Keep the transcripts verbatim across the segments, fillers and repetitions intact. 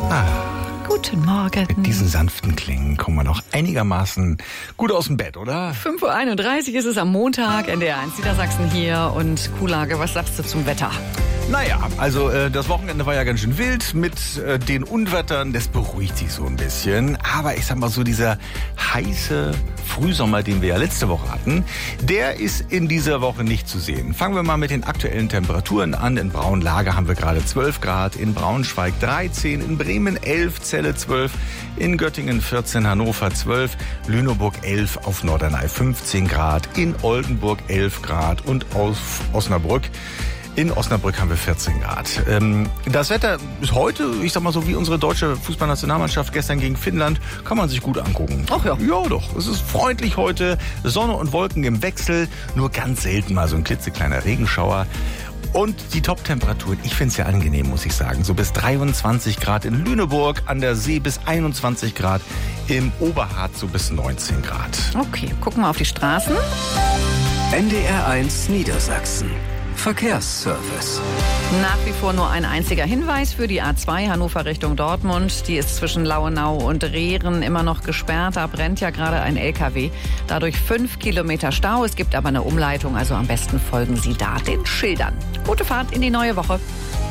Ah, Guten Morgen. mit diesen sanften Klingen kommen wir noch einigermaßen gut aus dem Bett, oder? fünf Uhr einunddreißig ist es am Montag, N D R eins Niedersachsen hier und Kuhlage, was sagst du zum Wetter? Naja, also äh, das Wochenende war ja ganz schön wild mit äh, den Unwettern, das beruhigt sich so ein bisschen. Aber ich sag mal so, dieser heiße Frühsommer, den wir ja letzte Woche hatten, der ist in dieser Woche nicht zu sehen. Fangen wir mal mit den aktuellen Temperaturen an. In Braunlage haben wir gerade zwölf Grad, in Braunschweig dreizehn, in Bremen elf, Celle zwölf, in Göttingen vierzehn, Hannover zwölf, Lüneburg elf, auf Norderney fünfzehn Grad, in Oldenburg elf Grad und auf Osnabrück In Osnabrück haben wir vierzehn Grad. Ähm, das Wetter ist heute, ich sag mal so wie unsere deutsche Fußballnationalmannschaft gestern gegen Finnland, kann man sich gut angucken. Ach ja. Ja doch, es ist freundlich heute, Sonne und Wolken im Wechsel, nur ganz selten mal so ein klitzekleiner Regenschauer. Und die Top-Temperaturen, ich finde es ja angenehm, muss ich sagen. So bis dreiundzwanzig Grad in Lüneburg, an der See bis einundzwanzig Grad, im Oberharz so bis neunzehn Grad. Okay, gucken wir auf die Straßen. N D R eins Niedersachsen. Verkehrsservice. Nach wie vor nur ein einziger Hinweis für die A zwei Hannover Richtung Dortmund. Die ist zwischen Lauenau und Rehren immer noch gesperrt. Da brennt ja gerade ein L K W. Dadurch fünf Kilometer Stau. Es gibt aber eine Umleitung, also am besten folgen Sie da den Schildern. Gute Fahrt in die neue Woche.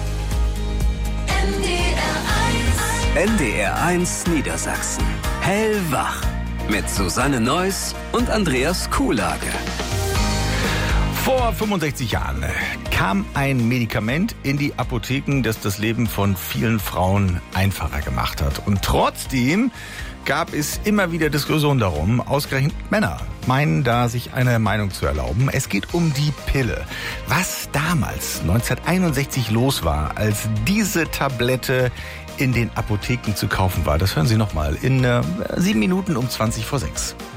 N D R eins Niedersachsen. Hellwach. Mit Susanne Neuss und Andreas Kuhlage. Vor fünfundsechzig Jahren kam ein Medikament in die Apotheken, das das Leben von vielen Frauen einfacher gemacht hat. Und trotzdem gab es immer wieder Diskussionen darum, ausgerechnet Männer meinen da, sich eine Meinung zu erlauben. Es geht um die Pille. Was damals, neunzehnhunderteinundsechzig, los war, als diese Tablette in den Apotheken zu kaufen war, das hören Sie nochmal in äh, sieben Minuten um zwanzig vor sechs.